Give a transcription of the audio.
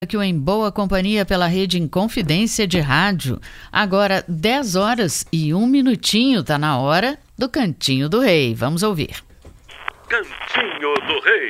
Aqui o Em Boa Companhia pela rede Inconfidência de Rádio. Agora 10h01, tá na hora do Cantinho do Rei. Vamos ouvir. Cantinho do Rei.